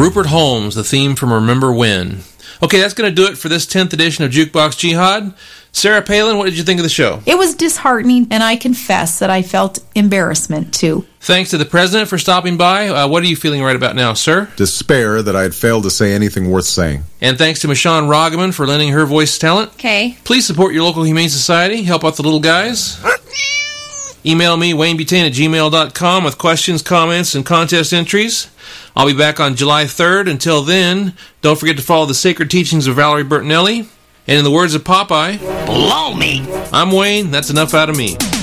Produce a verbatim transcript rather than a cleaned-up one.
Rupert Holmes, the theme from Remember When. Okay, that's going to do it for this tenth edition of Jukebox Jihad. Sarah Palin, what did you think of the show? It was disheartening, and I confess that I felt embarrassment, too. Thanks to the president for stopping by. Uh, what are you feeling right about now, sir? Despair that I had failed to say anything worth saying. And thanks to Michonne Roggeman for lending her voice talent. Okay. Please support your local Humane Society. Help out the little guys. Email me, Wayne Butane at gmail dot com with questions, comments, and contest entries. I'll be back on July third. Until then, don't forget to follow the sacred teachings of Valerie Bertinelli. And in the words of Popeye, blow me. I'm Wayne. That's enough out of me.